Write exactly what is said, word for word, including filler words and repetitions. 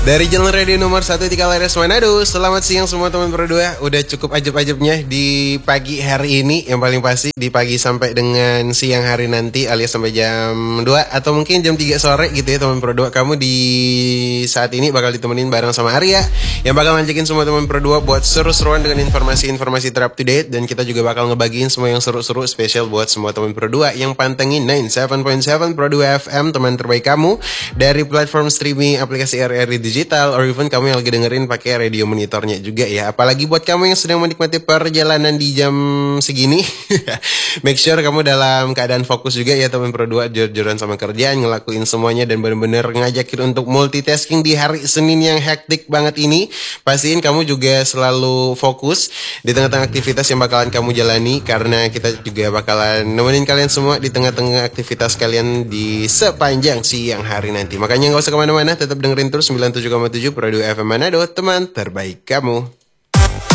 Dari Jalan Radio nomor satu tiga Lares Manado. Selamat siang semua teman Pro dua. Udah cukup ajab-ajabnya di pagi hari ini. Yang paling pasti di pagi sampai dengan siang hari nanti, alias sampai jam dua atau mungkin jam tiga sore gitu ya teman Pro dua. Kamu di saat ini bakal ditemenin bareng sama Arya, yang bakal ngajakin semua teman Pro dua buat seru-seruan dengan informasi-informasi ter up to date. Dan kita juga bakal ngebagiin semua yang seru-seru spesial buat semua teman Pro dua yang pantengin sembilan puluh tujuh koma tujuh Pro dua F M, teman terbaik kamu dari platform streaming aplikasi R R I Digital, or even kamu yang lagi dengerin pakai radio monitornya juga ya. Apalagi buat kamu yang sedang menikmati perjalanan di jam segini, make sure kamu dalam keadaan fokus juga ya teman Pro dua, jor-joran sama kerjaan, ngelakuin semuanya dan bener-bener ngajakin untuk multitasking di hari Senin yang hektik banget ini. Pastiin kamu juga selalu fokus di tengah-tengah aktivitas yang bakalan kamu jalani, karena kita juga bakalan nemenin kalian semua di tengah-tengah aktivitas kalian di sepanjang siang hari nanti. Makanya gak usah kemana-mana, tetap dengerin terus sembilan puluh tujuh koma tujuh Pro dua F M Manado, teman terbaik kamu.